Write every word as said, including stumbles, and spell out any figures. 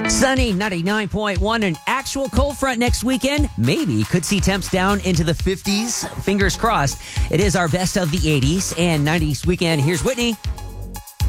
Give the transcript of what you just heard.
Sunny ninety-nine point one, an actual cold front next weekend. Maybe could see temps down into the fifties. Fingers crossed. It is our best of the eighties and nineties weekend. Here's Whitney.